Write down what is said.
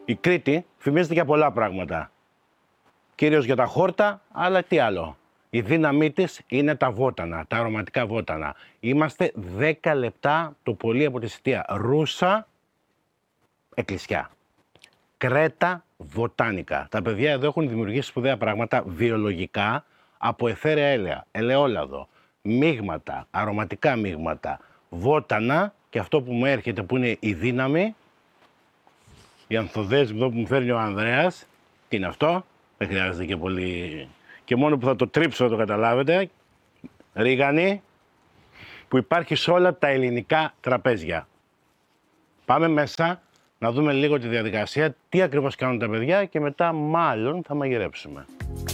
Η Κρήτη φημίζεται για πολλά πράγματα. Κυρίως για τα χόρτα, αλλά τι άλλο. Η δύναμή της είναι τα βότανα, τα αρωματικά βότανα. Είμαστε 10 λεπτά το πολύ από τη Σιτία. Ρούσα, εκκλησιά. Κρέτα, βοτάνικα. Τα παιδιά εδώ έχουν δημιουργήσει σπουδαία πράγματα βιολογικά από αιθέρια έλαια, ελαιόλαδο, μείγματα, αρωματικά μείγματα, βότανα και αυτό που μου έρχεται που είναι η δύναμη, η ανθοδέσμη εδώ που μου φέρνει ο Ανδρέας. Τι είναι αυτό, δεν χρειάζεται και πολύ. Και μόνο που θα το τρίψω θα το καταλάβετε. Ρίγανη που υπάρχει σε όλα τα ελληνικά τραπέζια. Πάμε μέσα να δούμε λίγο τη διαδικασία, τι ακριβώς κάνουν τα παιδιά και μετά μάλλον θα μαγειρέψουμε.